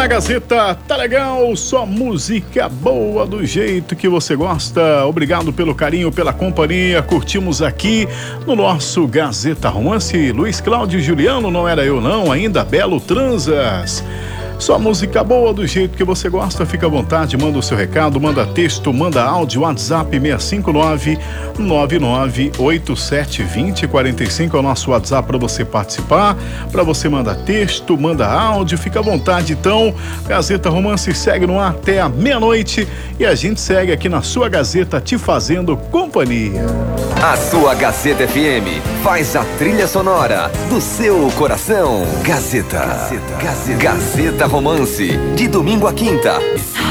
na Gazeta, tá legal, só música boa do jeito que você gosta. Obrigado pelo carinho, pela companhia. Curtimos aqui no nosso Gazeta Romance. Luiz Cláudio e Juliano, não era eu não, ainda Belo Transas. Só música boa do jeito que você gosta, fica à vontade, manda o seu recado, manda texto, manda áudio, WhatsApp 659-9987-2045 é o nosso WhatsApp para você participar, para você mandar texto, manda áudio, fica à vontade. Então, Gazeta Romance segue no ar até a meia-noite e a gente segue aqui na sua Gazeta te fazendo companhia. A sua Gazeta FM faz a trilha sonora do seu coração. Gazeta Romance, de domingo a quinta,